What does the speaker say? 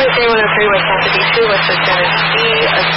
103 West Pasadena, which is going to be a